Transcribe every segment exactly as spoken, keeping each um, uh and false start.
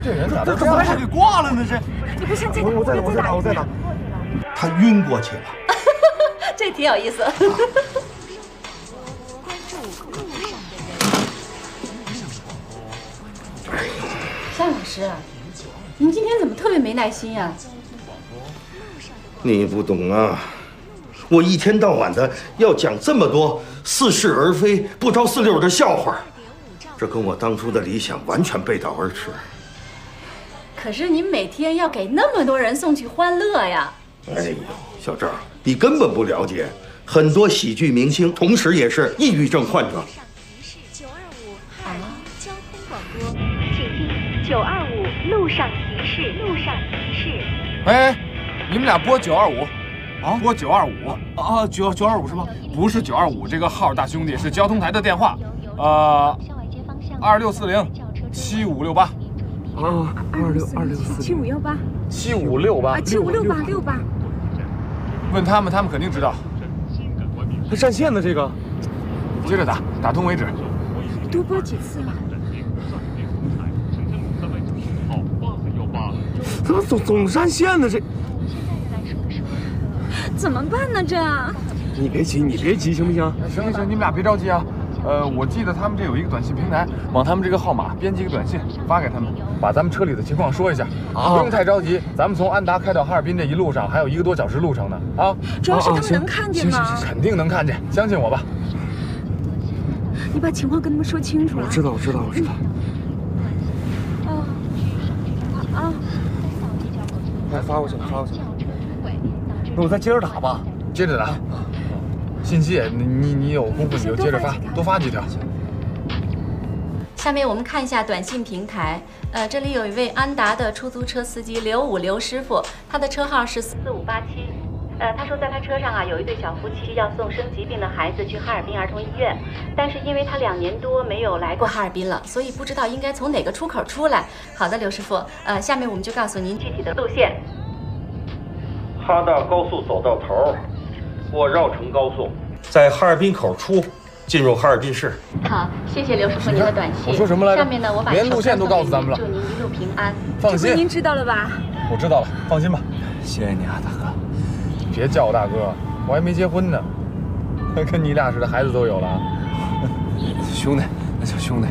这人咋都这么给挂了呢？这你不信？再打， 我再打，我再打，我再打。他晕过去了。 这挺有意思。夏老师，您今天怎么特别没耐心呀？ 你不懂啊，我一天到晚的要讲这么多似是而非、不着四六的笑话，这跟我当初的理想完全背道而驰。 可是您每天要给那么多人送去欢乐呀！ 哎呦，小赵，你根本不了解，很多喜剧明星同时也是抑郁症患者。 九二五海南交通广播，请听九二五路上提示，路上提示。 哎，你们俩拨九二五，啊，拨九二五啊，九九二五是吗？不是九二五这个号，大兄弟是交通台的电话，呃，二六四零七五六八。 啊，二六二六四七五幺八， 七五六八啊，七五六八六八。 问他们，他们肯定知道。还占线呢，这个，接着打，打通为止。 多拨几次啊？ 怎么总总占线呢？这怎么办呢？这你别急，你别急，行不行？行行行，你们俩别着急啊。呃，我记得他们这有一个短信平台，往他们这个号码编辑一个短信发给他们，把咱们车里的情况说一下。啊，不用太着急，咱们从安达开到哈尔滨这一路上还有一个多小时路程呢。啊， 主要是他们能看见吗？ 肯定能看见，相信我吧。 你把情况跟他们说清楚了。 我知道，我知道，我知道。 哦，啊， 来发过去了，发过去了。那我再接着打吧，接着打。信息，你你你有功夫你就接着发，多发几条。 下面我们看一下短信平台，呃，这里有一位安达的出租车司机刘武刘师傅，他的车号是四五八七。呃，他说在他车上啊有一对小夫妻要送生疾病的孩子去哈尔滨儿童医院，但是因为他两年多没有来过哈尔滨了，所以不知道应该从哪个出口出来。好的，刘师傅，呃，下面我们就告诉您具体的路线。 哈大高速走到头，过绕城高速，在哈尔滨口出，进入哈尔滨市。 好，谢谢刘师傅您的短信。 我说什么来着？ 下面呢，我把连路线都告诉咱们了。 祝您一路平安。 放心， 您知道了吧？ 我知道了，放心吧。谢谢你啊，大哥。别叫我大哥，我还没结婚呢，跟你俩似的，孩子都有了。兄弟，那叫兄弟。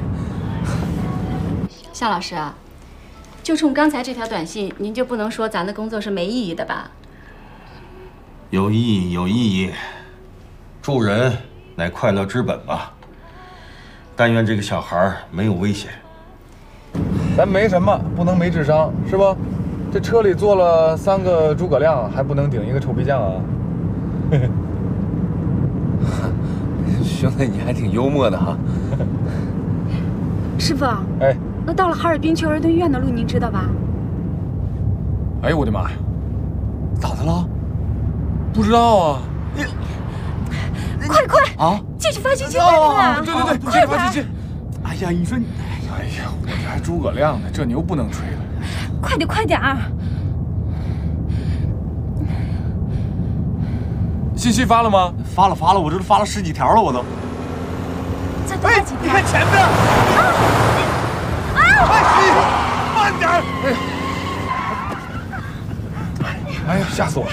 夏老师啊，就冲刚才这条短信，您就不能说咱的工作是没意义的吧？ 有意义，有意义。助人乃快乐之本吧。但愿这个小孩没有危险。 咱没什么，不能没智商，是不？这车里坐了三个诸葛亮，还不能顶一个臭皮匠啊！ 兄弟，你还挺幽默的哈。 师傅， 哎， 那到了哈尔滨去儿童医院的路，您知道吧？ 哎呦我的妈呀！咋的了？不知道啊！你快快啊！ 继续发信息给你们！ 对对对， 快发信息！哎呀，你说你，哎呀，我这还诸葛亮呢，这牛不能吹了。 快点快点儿！ 信息发了吗？ 发了发了，我这都发了十几条了，我都。 再多发几条！ 你看前面！ 啊！啊！ 慢点！ 哎呀，吓死我了！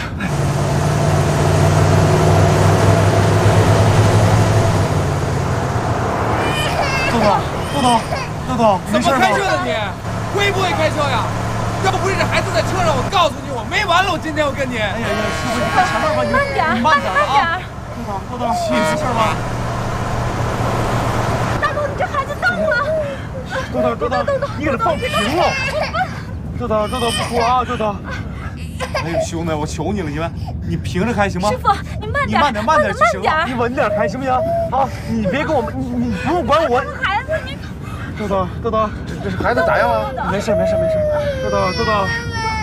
豆豆，豆豆，豆豆， 怎么开车的你？会不会开车呀？要不是这孩子在车上，我告诉你，我没完了！我今天我跟你。 哎呀呀，师傅，你看前面吧，你慢点， 慢点啊！ 豆豆，豆豆，你没事吧？ 大哥，你这孩子动了！ 豆豆，豆豆，你给他放平了！豆豆，豆豆不哭啊，豆豆。哎呦，兄弟，我求你了，你们，你平着开行吗？ 师傅，你慢点， 你慢点，慢点就行了。 你稳点开行不行？啊，你别跟我们，你你不用管我。 孩子，你。 豆豆，豆豆， 这这是孩子咋样啊？ 没事没事没事。豆豆，豆豆。